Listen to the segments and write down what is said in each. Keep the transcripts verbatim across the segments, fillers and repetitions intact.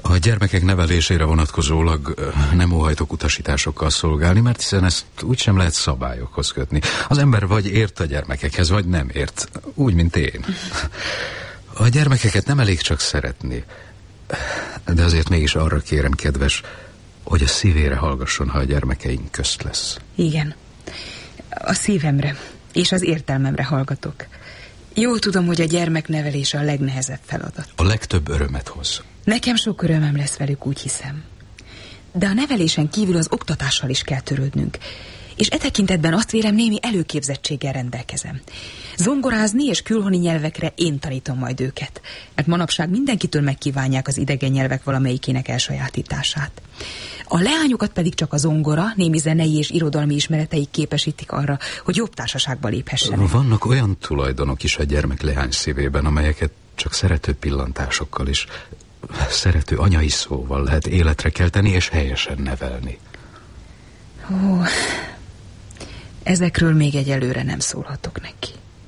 A gyermekek nevelésére vonatkozólag nem óhajtok utasításokkal szolgálni, mert hiszen ezt úgysem lehet szabályokhoz kötni. Az ember vagy ért a gyermekekhez, vagy nem ért. Úgy, mint én. A gyermekeket nem elég csak szeretni. De azért mégis arra kérem, kedves, hogy a szívére hallgasson, ha a gyermekeink közt lesz. Igen. A szívemre és az értelmemre hallgatok. Jól tudom, hogy a gyermeknevelése a legnehezebb feladat. A legtöbb örömet hoz. Nekem sok örömem lesz velük, úgy hiszem. De a nevelésen kívül az oktatással is kell törődnünk. És e tekintetben azt vélem, némi előképzettséggel rendelkezem. Zongorázni és külhoni nyelvekre én tanítom majd őket, mert manapság mindenkitől megkívánják az idegen nyelvek valamelyikének elsajátítását. A leányokat pedig csak a zongora, némi zenei és irodalmi ismereteik képesítik arra, hogy jobb társaságba léphessenek. Vannak olyan tulajdonok is a gyermek leány szívében, amelyeket csak szerető pillantásokkal és szerető anyai szóval lehet életre kelteni és helyesen nevelni. Ó, ezekről még egyelőre nem szólhatok neki.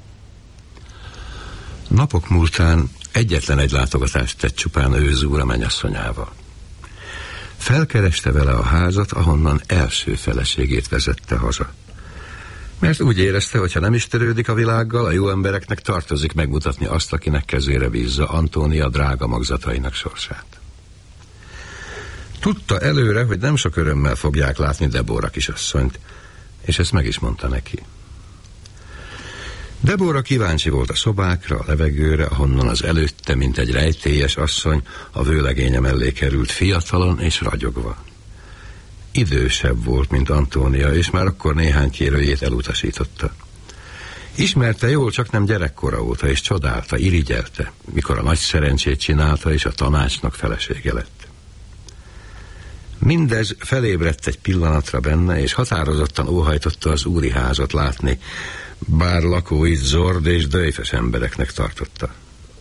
Napok múltán egyetlen egy látogatást tett csupán őzúr a mennyasszonyával. Felkereste vele a házat, ahonnan első feleségét vezette haza. Mert úgy érezte, hogy ha nem is törődik a világgal, a jó embereknek tartozik megmutatni azt, akinek kezére bízza Antónia drága magzatainak sorsát. Tudta előre, hogy nem sok örömmel fogják látni Debora kisasszonyt, és ezt meg is mondta neki. Debora kíváncsi volt a szobákra, a levegőre, ahonnan az előtte, mint egy rejtélyes asszony, a vőlegénye mellé került fiatalon és ragyogva. Idősebb volt, mint Antónia, és már akkor néhány kérőjét elutasította. Ismerte jól, csak nem gyerekkora óta, és csodálta, irigyelte, mikor a nagy szerencsét csinálta, és a tanácsnak felesége lett. Mindez felébredt egy pillanatra benne, és határozottan óhajtotta az úri házat látni, bár lakóit zord és döjfes embereknek tartotta.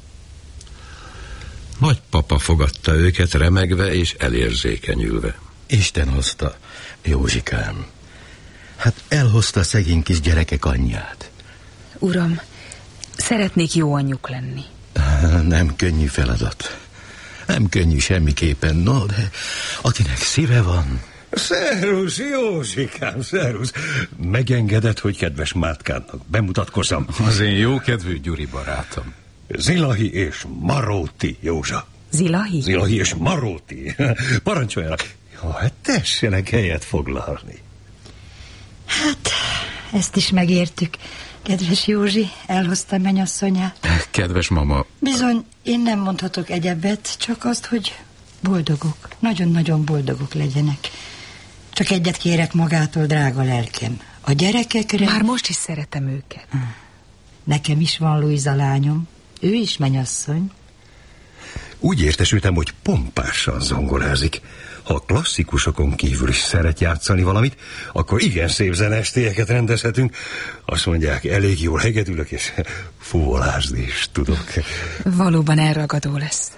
Nagypapa fogadta őket remegve és elérzékenyülve. Isten hozta, Józsikám. Hát elhozta szegény kis gyerekek anyját. Uram, szeretnék jó anyjuk lenni. Nem könnyű feladat. Nem könnyű semmiképpen, no, de akinek szíve van... Szerusz, Józsikám, szerusz. Megengedett, hogy kedves Mátkának bemutatkozom. Az én jókedvű Gyuri barátom. Zilahi és Maróti, Józsa. Zilahi? Zilahi és Maróti. Parancsoljanak. Jó, hát tessenek helyet foglalni. Hát, ezt is megértük. Kedves Józsi, elhozta mennyasszonyát. Kedves mama. Bizony, én nem mondhatok egyebet, csak azt, hogy boldogok, nagyon-nagyon boldogok legyenek. Csak egyet kérek magától, drága lelkem. A gyerekekre... Már most is szeretem őket. Nekem is van Luisa lányom. Ő is mennyasszony. Úgy értesültem, hogy pompásan zongorázik. Ha a klasszikusokon kívül is szeret játszani valamit, akkor igen szép zenestélyeket rendezhetünk. Azt mondják, elég jól hegedülök, és fuvolázni is tudok. Valóban elragadó lesz.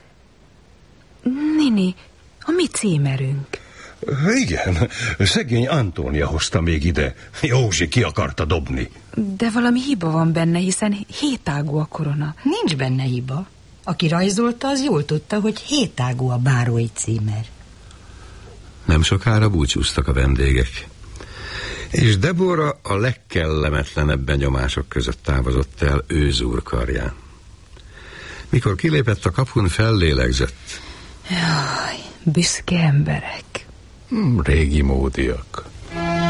Nini, a mi címerünk? Igen, szegény Antónia hozta még ide. Józsi ki akarta dobni. De valami hiba van benne, hiszen hétágú a korona. Nincs benne hiba. Aki rajzolta, az jól tudta, hogy hétágú a bárói címer. Nem sokára búcsúztak a vendégek, és Debora a legkellemetlenebb benyomások között távozott el őzúr karján. Mikor kilépett a kapun, fellélegzett. Jaj, büszke emberek. Hmm, régi módiak.